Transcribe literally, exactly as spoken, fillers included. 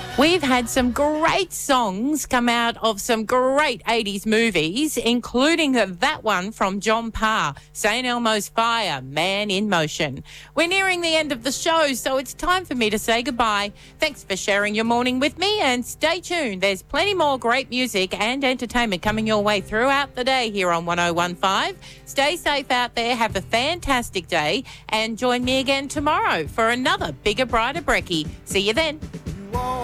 We've had some great songs come out of some great eighties movies, including that one from John Parr, Saint Elmo's Fire, Man in Motion. We're nearing the end of the show, so it's time for me to say goodbye. Thanks for sharing your morning with me, and stay tuned. There's plenty more great music and entertainment coming your way throughout the day here on one oh one point five. Stay safe out there, have a fantastic day, and join me again tomorrow for another Bigger Brighter Brekkie. See you then.